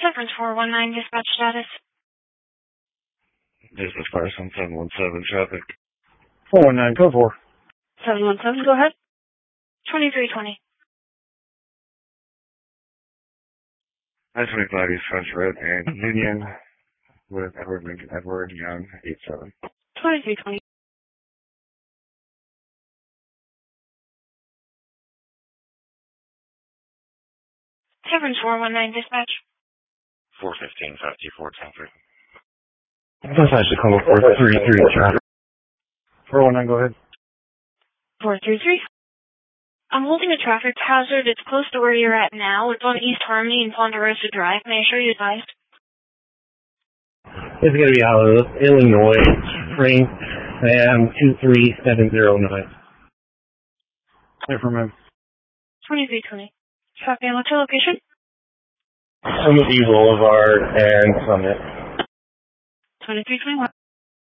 Severance 419, dispatch status. This is Carson 717 traffic. 419, code 4. 717, go ahead. 2320. I-25 East French Road and Union with Edward Lincoln Edward Young 87. 2320. Severance 419, dispatch. 415 54 traffic. That's actually code 433 traffic. 419, go ahead. 433. I'm holding a traffic hazard. It's close to where you're at now. It's on East Harmony and Ponderosa Drive. May I show you advised? It's going to be out of Illinois, Spring, and 23709. Affirmative. 2320. Traffic and what's your location? Summit Boulevard and Summit. 2321.